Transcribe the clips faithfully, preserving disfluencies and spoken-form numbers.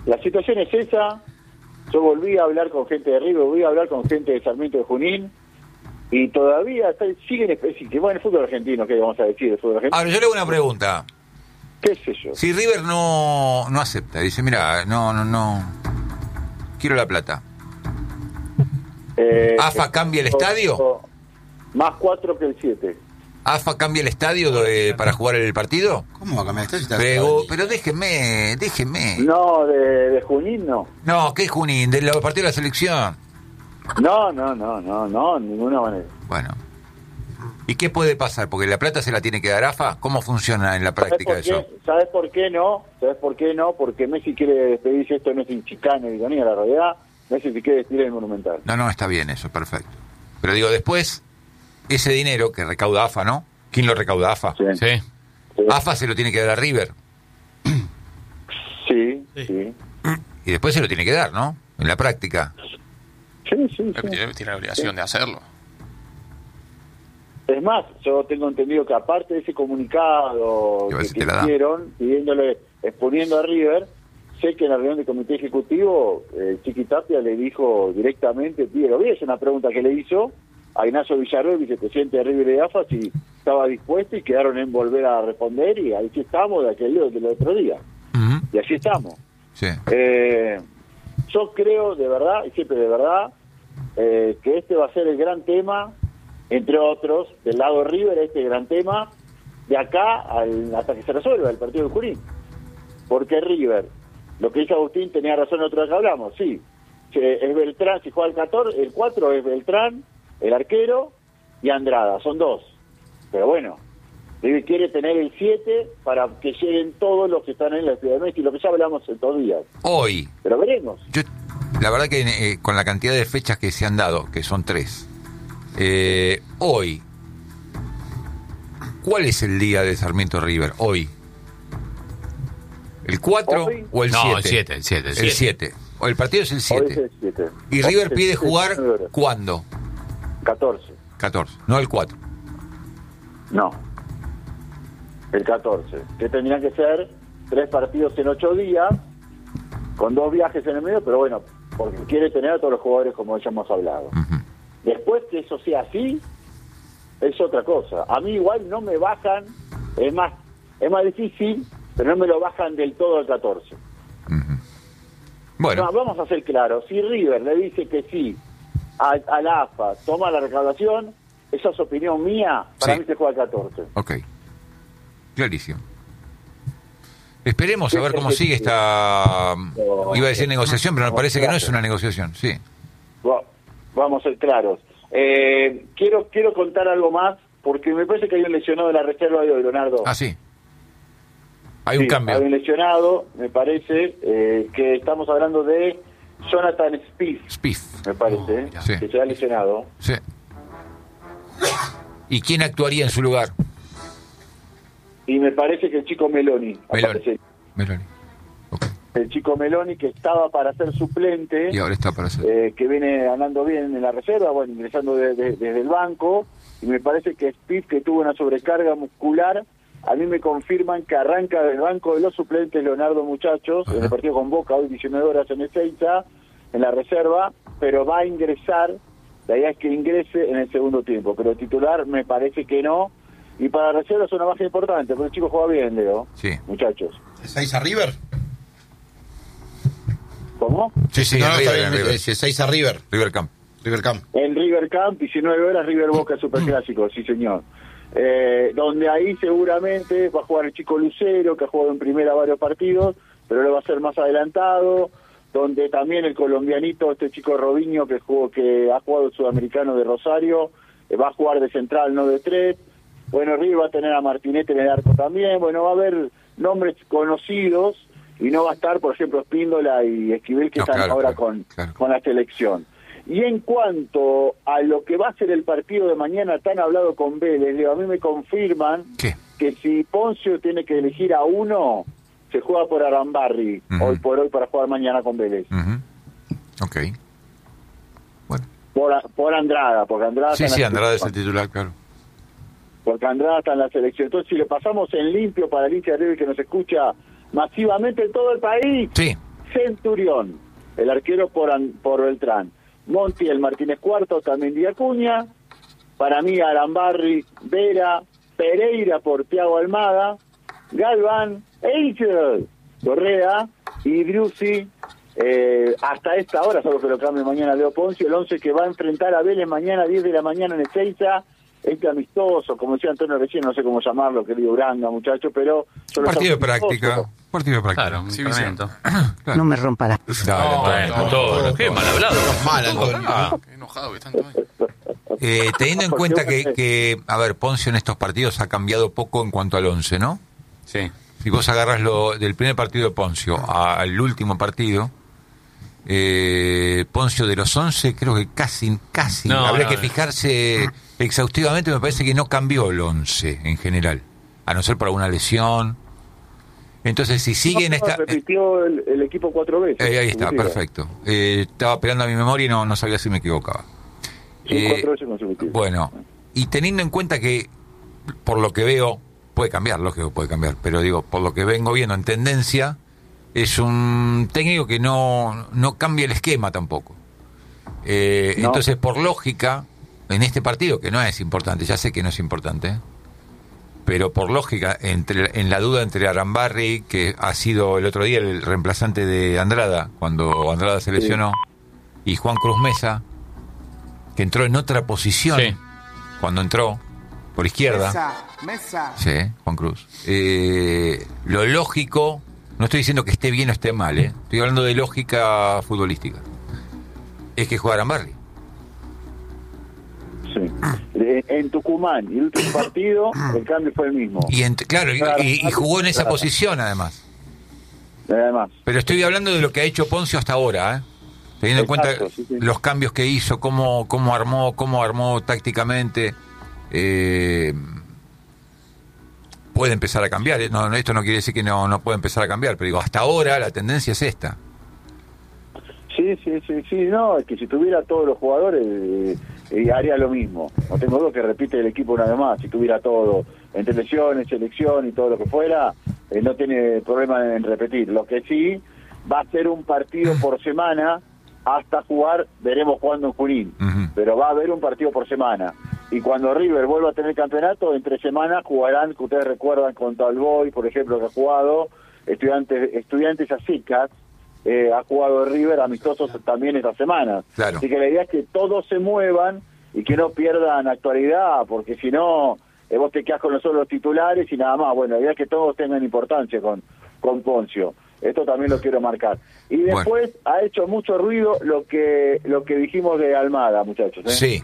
la situación es esa. Yo volví a hablar con gente de River, volví a hablar con gente de Sarmiento de Junín, y todavía está, siguen específicos. Bueno, el fútbol argentino, ¿qué vamos a decir del fútbol argentino? Ahora, yo le hago una pregunta. ¿Qué sé yo? Si River no, no acepta, dice, mira, no, no, no, quiero la plata. Eh, ¿A F A cambia el estadio? Más cuatro que el siete. ¿A F A cambia el estadio de, para jugar el partido? ¿Cómo va a cambiar el estadio? Pero, pero déjeme, déjeme. No, de, de Junín no. No, ¿qué es Junín? ¿Del partido de la selección? No, no, no, no, no, ninguna manera. Bueno. ¿Y qué puede pasar? Porque la plata se la tiene que dar A F A. ¿Cómo funciona en la práctica ¿Sabes por eso? qué? ¿Sabes por qué no? ¿Sabes por qué no? Porque Messi quiere despedirse, esto no es un chicane, digo, ni a la realidad. Messi se quiere despedir del Monumental. No, no, está bien eso, perfecto. Pero digo, después, ese dinero que recauda A F A, ¿no? ¿Quién lo recauda? A F A. Sí. Sí. Sí, A F A se lo tiene que dar a River. sí, Sí. sí. Y después se lo tiene que dar, ¿no? En la práctica. Sí, sí, sí. Tiene, tiene la obligación de hacerlo. Es más, yo tengo entendido que aparte de ese comunicado Que a ver que, si que te la da. hicieron, pidiéndole, exponiendo a River, sé que en la reunión del comité ejecutivo, eh, Chiqui Tapia le dijo directamente, Piero, es una pregunta que le hizo a Ignacio Villarroel, vicepresidente de River y de A F A, si estaba dispuesto, y quedaron en volver a responder, y ahí sí estamos de aquel del otro día. Ujú. Y así estamos. Sí. Eh, yo creo, de verdad, y siempre de verdad, eh, que este va a ser el gran tema, entre otros, del lado de River, este gran tema, de acá al, hasta que se resuelva el partido de Junín. Porque River, lo que dice Agustín, tenía razón en otro día que hablamos, sí, que es Beltrán, si juega el catorce, el cuatro es Beltrán, el arquero, y Andrada, son dos. Pero bueno, River quiere tener el siete para que lleguen todos los que están en la ciudad de Messi, lo que ya hablamos estos días. Hoy, Pero veremos. yo, la verdad que eh, con la cantidad de fechas que se han dado, que son tres, eh, hoy, ¿cuál es el día de Sarmiento River? Hoy. ¿El cuatro Hoy. o el siete? No, el siete, el siete. El siete. O el partido es el Hoy es siete. el siete. Y Hoy River es el pide siete, jugar nueve horas. ¿cuándo? catorce. catorce, no el cuatro. No. El catorce. Que tendrían que ser tres partidos en ocho días, con dos viajes en el medio, pero bueno, porque quiere tener a todos los jugadores como ya hemos hablado. Ujú. Después que eso sea así, es otra cosa. A mí igual no me bajan, es más, es más difícil, pero no me lo bajan del todo al catorce. Ujú. Bueno, No, vamos a ser claros, si River le dice que sí a, a la A F A, toma la recaudación, esa es opinión mía, para Sí. mí se juega el catorce. ok. Clarísimo. Esperemos a Sí, ver sí, cómo sí, sigue sí. esta, No, iba a decir negociación, pero me no, parece que no gracias. es una negociación, sí. Va- Vamos a ser claros. Eh, quiero quiero contar algo más, porque me parece que hay un lesionado de la reserva de hoy, Leonardo. Ah, sí. Hay un Sí, cambio. Hay un lesionado, me parece, eh, que estamos hablando de Jonathan Spieth, Spiff. me parece, eh, Sí. que se ha lesionado. Sí. ¿Y quién actuaría en su lugar? Y me parece que el chico Meloni, Meloni. aparece. Meloni. Ok. El chico Meloni, que estaba para ser suplente, Y ahora está para hacer. eh, que viene andando bien en la reserva, bueno, ingresando de- de- desde el banco, y me parece que Spieth, que tuvo una sobrecarga muscular, a mí me confirman que arranca del banco de los suplentes Leonardo, muchachos, Ajá. en el partido con Boca, hoy diecinueve horas en Ezeiza, en la reserva, pero va a ingresar, la idea es que ingrese en el segundo tiempo, pero titular me parece que no, y para la reserva es una baja importante, porque el chico juega bien, Leo, Sí. muchachos. ¿seis a River? ¿Cómo? Sí, sí, no, no, en está River, bien. en River. eh, seis a River. River Camp. River Camp. En River Camp, diecinueve horas, River Boca Superclásico, sí señor. Eh, donde ahí seguramente va a jugar el chico Lucero, que ha jugado en primera varios partidos, pero lo va a ser más adelantado, donde también el colombianito, este chico Robinho, que jugó, que ha jugado el sudamericano de Rosario, eh, va a jugar de central, no de tres. Bueno, River va a tener a Martinete en el arco también, bueno, va a haber nombres conocidos, y no va a estar, por ejemplo, Espíndola y Esquivel, que No, están claro, ahora claro, con, claro. con la selección. Y en cuanto a lo que va a ser el partido de mañana, tan hablado con Vélez, Leo, a mí me confirman ¿Qué? que si Poncio tiene que elegir a uno, se juega por Arambarri, Ujú. hoy por hoy, para jugar mañana con Vélez. Ujú. Ok. Bueno. Por, a- por Andrada, porque Andrada Sí, está en sí, la Andrada es selección. el titular, claro. Porque Andrada está en la selección. Entonces, si le pasamos en limpio para el hincha de River que nos escucha masivamente en todo el país, Sí. Centurión, el arquero por, por Beltrán. Montiel, Martínez Cuarto, también Di Acuña. Para mí, Arambarri, Vera, Pereira por Thiago Almada, Galván, Eichel, Correa y Driussi. Eh, hasta esta hora, salvo que lo cambie mañana Leo Poncio, el once que va a enfrentar a Vélez mañana a diez de la mañana en Ezeiza. Este amistoso, como decía Antonio recién, no sé cómo llamarlo, querido Uranga, muchacho, pero... Partido de práctica. Partido de práctica. Claro, sí, entrenamiento. No me rompa la... Dale, No, bueno, no, todo, no, qué no, mal hablado. Mal, Antonio. Ah. Qué enojado que están todos. Eh, teniendo en cuenta que, que, a ver, Poncio en estos partidos ha cambiado poco en cuanto al once, ¿no? Sí. Si vos agarras lo del primer partido de Poncio al último partido, eh, Poncio de los once creo que casi, casi, No, habría no, que no. fijarse exhaustivamente, me parece que no cambió el once en general, a no ser por alguna lesión. Entonces, si sigue en No, esta... repitió el, el equipo cuatro veces. Eh, ahí está, consecutivas. perfecto. Eh, estaba esperando a mi memoria y no, no sabía si me equivocaba. Sí, Eh, cuatro veces consecutivas. Bueno, y teniendo en cuenta que, por lo que veo, puede cambiar, lógico que puede cambiar, pero digo, por lo que vengo viendo en tendencia, es un técnico que no, no cambia el esquema tampoco. Eh, No. Entonces, por lógica, en este partido, que no es importante, ya sé que no es importante, ¿eh? Pero por lógica, entre, en la duda entre Arambarri, que ha sido el otro día el reemplazante de Andrada, cuando Andrada se lesionó, y Juan Cruz Mesa, que entró en otra posición Sí. cuando entró, por izquierda. Mesa, mesa. Sí, Juan Cruz. Eh, lo lógico, no estoy diciendo que esté bien o esté mal, ¿eh? Estoy hablando de lógica futbolística. Es que juega Arambarri. Sí. Eh, En Tucumán, y el último partido, el cambio fue el mismo. Y ent- claro, y, y- y jugó en esa Claro. posición además. Además, Pero estoy hablando de lo que ha hecho Poncio hasta ahora, ¿eh? Teniendo Exacto, en cuenta sí, sí. los cambios que hizo, cómo, cómo armó, cómo armó tácticamente, eh, puede empezar a cambiar. ¿eh? No, no, esto no quiere decir que no, no puede empezar a cambiar, pero digo, hasta ahora la tendencia es esta. sí, sí, sí, sí, no, es que si tuviera todos los jugadores, eh, eh, haría lo mismo. No tengo duda que repite el equipo una vez más. Si tuviera todo, entre lesiones, selección y todo lo que fuera, eh, no tiene problema en repetir. Lo que sí, va a ser un partido por semana hasta jugar, veremos cuándo en Junín, Ujú. pero va a haber un partido por semana. Y cuando River vuelva a tener campeonato, entre semanas jugarán, que ustedes recuerdan, con Talboy, por ejemplo, que ha jugado, estudiantes, estudiantes a Cicas, eh, ha jugado River amistosos también esta semana. Claro. Así que la idea es que todos se muevan y que no pierdan actualidad, porque si no, eh, vos te quedás con los solos titulares y nada más. Bueno, la idea es que todos tengan importancia con, con Poncio. Esto también lo quiero marcar. Y Bueno. después ha hecho mucho ruido lo que lo que dijimos de Almada, muchachos. ¿eh? Sí.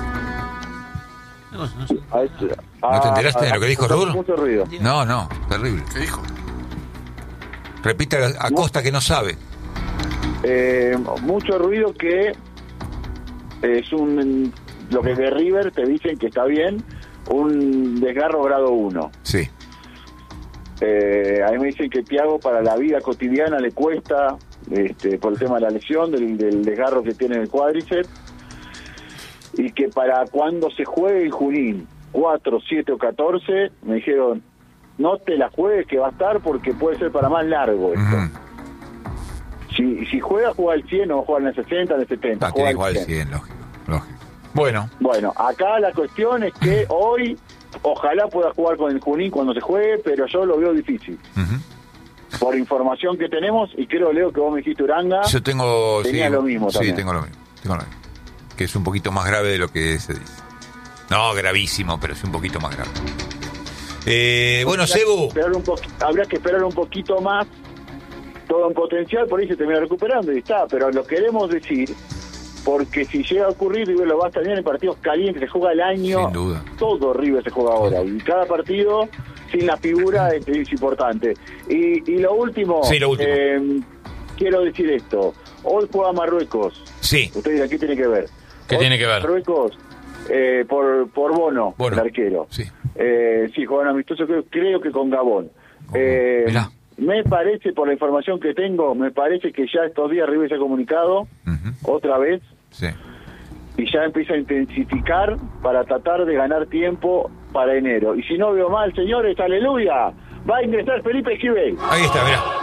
Ha hecho- ¿No te enteraste de lo que ha dijo hecho Rur? Mucho ruido. No, no, terrible. ¿Qué dijo? Repite a, a Costa que no sabe. Eh, mucho ruido que es un lo que de River te dicen que está bien, un desgarro grado uno. Sí. Eh, a mí me dicen que Thiago para la vida cotidiana le cuesta, este, por el tema de la lesión, del, del desgarro que tiene en el cuádriceps, y que para cuando se juegue en Junín, cuatro, siete o catorce, me dijeron, no te la juegues que va a estar porque puede ser para más largo esto. Ujú. Si, si juega, juega al cien o juega en el sesenta, en el setenta. No, juega tiene al igual cien. cien, lógico, lógico. Bueno, Bueno, acá la cuestión es que hoy, ojalá pueda jugar con el Junín cuando se juegue, pero yo lo veo difícil. ujú. Por información que tenemos, y creo, Leo, que vos me dijiste Uranga, Yo tengo... tenía sí, lo mismo Sí, también. tengo lo mismo, tengo lo mismo. Que es un poquito más grave de lo que se dice. No, gravísimo, pero es un poquito más grave. Eh, bueno, Habrá que Sebu. esperar un poqu- Habría que esperar un poquito más, todo en potencial, por ahí se termina recuperando y está, pero lo queremos decir, porque si llega a ocurrir, River lo va a estar bien en partidos calientes, se juega el año, Sin duda. todo River se juega ahora, y cada partido sin la figura es, es importante. Y, y lo último, Sí, lo último. eh, quiero decir esto, hoy juega Marruecos, Sí. ustedes dirán, ¿qué tiene que ver? ¿Qué Hoy tiene que ver? Marruecos, eh, por, por Bono, Bono, el arquero. sí. Eh, sí, juegan amistoso, creo, creo que con Gabón. Eh, Mirá. me parece, por la información que tengo, me parece que ya estos días River se ha comunicado Ujú. otra vez Sí. y ya empieza a intensificar para tratar de ganar tiempo para enero. Y si no veo mal, señores, aleluya, va a ingresar Felipe Esquivel. Ahí está, mirá.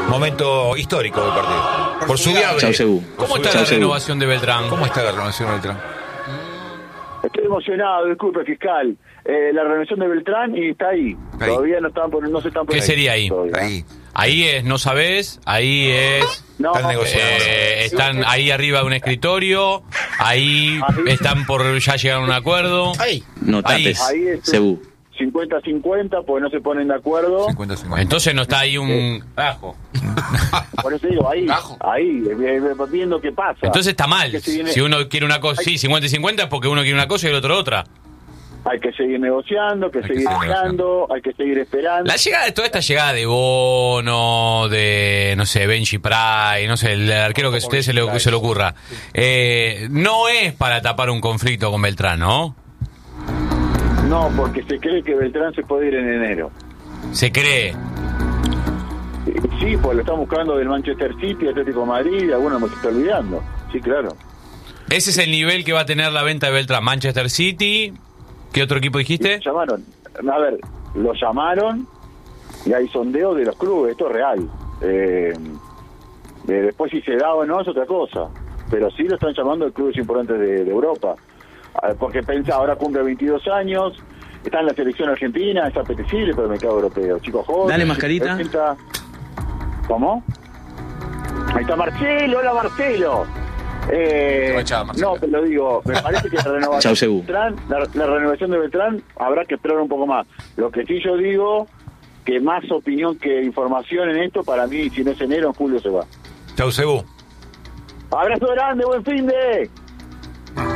Momento histórico del partido. Por su viable. Chau, Sebu. ¿Cómo está la renovación de Beltrán? ¿Cómo está la renovación de Beltrán? Estoy emocionado, disculpe, fiscal. Eh, la renovación de Beltrán y está ahí. Ahí. Todavía no, están por, no se están ¿Qué poniendo sería ahí? todavía. Ahí. Ahí es, no sabés, ahí es... No, Están negociando. eh, están ahí arriba de un escritorio, ahí están por ya llegar a un acuerdo. Ahí. No tapes, Ahí es Sebu. cincuenta cincuenta, porque no se ponen de acuerdo. cincuenta cincuenta. Entonces no está ahí un... Ajo. Por eso digo, ahí, Bajo. ahí, eh, eh, viendo qué pasa. Entonces está mal. Que se viene- Si uno quiere una cosa, sí, cincuenta y cincuenta es porque uno quiere una cosa y el otro otra. Hay que seguir negociando, que Hay que seguir seguir esperando, hay que seguir esperando. La llegada de toda esta llegada de Bono, de, no sé, Benji Pry, no sé, el arquero que a usted se le, que se le ocurra, eh, no es para tapar un conflicto con Beltrán, ¿no? No, porque se cree que Beltrán se puede ir en enero. Se cree. Sí, pues lo están buscando del Manchester City, Atlético de Madrid, y algunos me estoy olvidando. Sí, claro. Ese es el nivel que va a tener la venta de Beltrán. Manchester City, ¿qué otro equipo dijiste? Llamaron, a ver, lo llamaron y hay sondeo de los clubes, esto es real. Eh, eh, después si se da o no es otra cosa, pero sí lo están llamando de clubes importantes de, de Europa. A ver, porque pensa, ahora cumple veintidós años, está en la selección argentina, es apetecible para el mercado europeo. Chicos jóvenes. Dale, mascarita. presenta- ¿Cómo? Ahí está Marcelo, hola Marcelo. Eh, Aprovechá, Marcelo. no, pero digo, me parece que la renovación, Chau, Sebu. de Beltrán, la, la renovación de Beltrán habrá que esperar un poco más. Lo que sí yo digo, que más opinión que información en esto, para mí, si no es enero, en julio se va. Chau, Sebu. Abrazo grande, buen fin de...